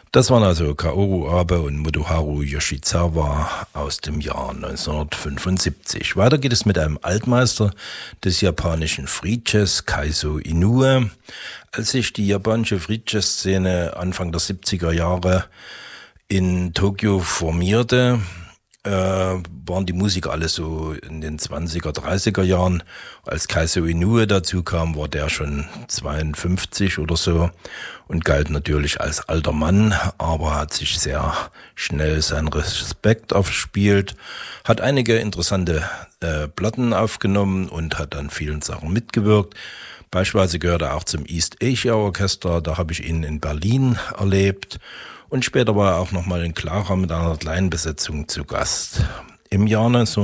Das waren also Kaoru Abe und Motoharu Yoshizawa aus dem Jahr 1975. Weiter geht es mit einem Altmeister des japanischen Free Jazz, Kaiso Inoue. Als sich die japanische Free Jazz Szene Anfang der 70er Jahre in Tokio formierte, waren die Musiker alle so in den 20er, 30er Jahren. Als Kaiso Inoue dazu kam, war der schon 52 oder so und galt natürlich als alter Mann, aber hat sich sehr schnell seinen Respekt aufgespielt, hat einige interessante Platten aufgenommen und hat an vielen Sachen mitgewirkt. Beispielsweise gehört er auch zum East Asia Orchester, da habe ich ihn in Berlin erlebt. Und später war er auch nochmal in Clara mit einer kleinen Besetzung zu Gast. Im Jahr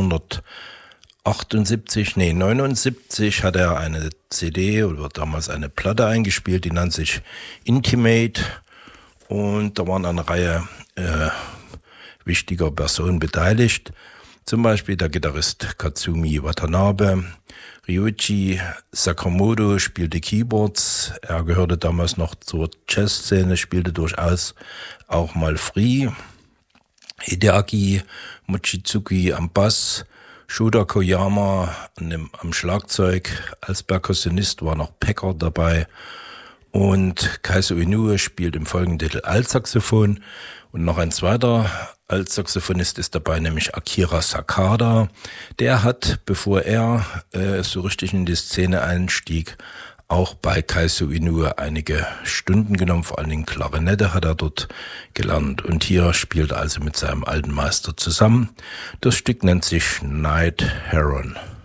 79 hat er eine CD oder damals eine Platte eingespielt, die nannte sich Intimate. Und da waren eine Reihe wichtiger Personen beteiligt. Zum Beispiel der Gitarrist Katsumi Watanabe. Ryuichi Sakamoto spielte Keyboards. Er gehörte damals noch zur Jazzszene, spielte durchaus auch mal Free. Hideaki Mochizuki am Bass, Shoda Koyama am Schlagzeug. Als Perkussionist war noch Pecker dabei. Und Kaiso Inoue spielt im folgenden Titel Altsaxophon. Und noch ein zweiter Altsaxophonist ist dabei, nämlich Akira Sakada. Der hat, bevor er so richtig in die Szene einstieg, auch bei Kaiso Inoue einige Stunden genommen. Vor allen Dingen Klarinette hat er dort gelernt. Und hier spielt er also mit seinem alten Meister zusammen. Das Stück nennt sich Night Heron.